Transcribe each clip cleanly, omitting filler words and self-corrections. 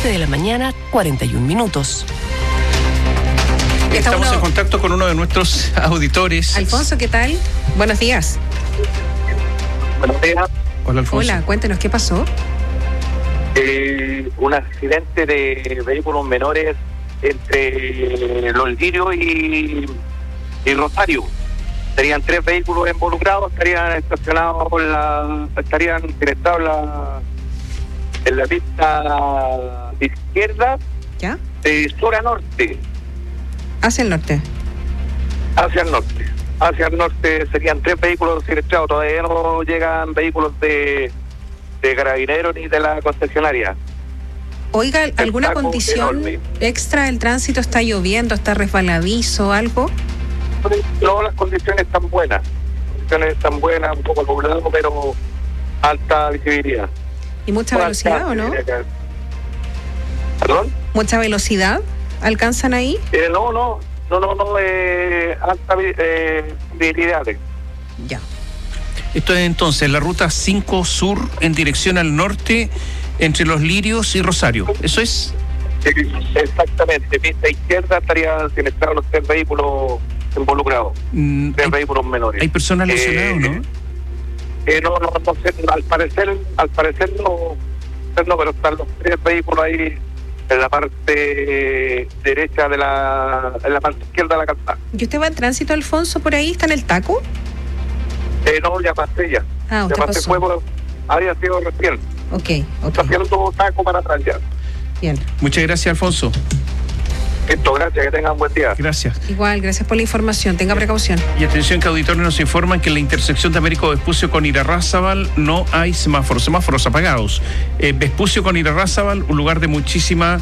7:41. Estamos en contacto con uno de nuestros auditores. Alfonso, ¿qué tal? Buenos días. Buenos días. Hola, Alfonso. Hola, cuéntenos, ¿qué pasó? Un accidente de vehículos menores entre Los Lirios y Rosario. Serían 3 vehículos involucrados, estarían estacionados estarían directados en la pista izquierda. ¿Ya? De sur a norte. Hacia el norte. Hacia el norte. Hacia el norte serían 3 vehículos siniestrados. Todavía no llegan vehículos de Carabineros ni de la concesionaria. Oiga, ¿alguna condición extra del tránsito? ¿Está lloviendo? ¿Está resbaladizo? ¿Algo? No, las condiciones están buenas. Un poco nublado, pero alta visibilidad. ¿Y mucha velocidad o no? ¿Perdón? ¿Mucha velocidad alcanzan ahí? No, alta visibilidad. Ya. Esto es entonces la ruta 5 Sur en dirección al norte entre Los Lirios y Rosario. ¿Eso es? Exactamente. Pista izquierda estarían siniestrados los 3 vehículos involucrados. 3 vehículos menores. ¿Hay personas lesionadas, no? No sé, al parecer no, pero están los 3 vehículos ahí en la parte derecha en la parte izquierda de la calzada. ¿Y usted va en tránsito, Alfonso, por ahí? ¿Está en el taco? No, ya pasé ya. Ah, usted ya pasé, pasó. había sido recién. Ok. Está haciendo taco para atrás ya. Bien. Muchas gracias, Alfonso. Gracias, que tengan buen día. Gracias. Igual, gracias por la información. Tenga precaución. Y atención, que auditores nos informan que en la intersección de Américo Vespucio con Irarrázaval no hay semáforos apagados. Vespucio con Irarrázaval, un lugar de muchísimo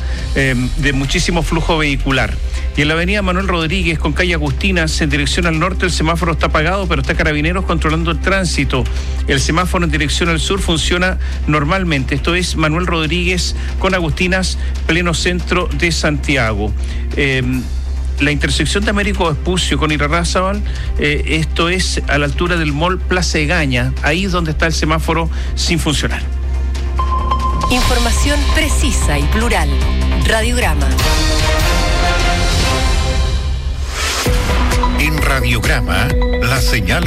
flujo vehicular. Y en la avenida Manuel Rodríguez con calle Agustinas, en dirección al norte, el semáforo está apagado, pero está Carabineros controlando el tránsito. El semáforo en dirección al sur funciona normalmente. Esto es Manuel Rodríguez con Agustinas, pleno centro de Santiago. La intersección de Américo Vespucio con Irarrázaval, esto es a la altura del Mall Plaza Egaña, ahí es donde está el semáforo sin funcionar. Información precisa y plural. Radiograma. En Radiograma, la señal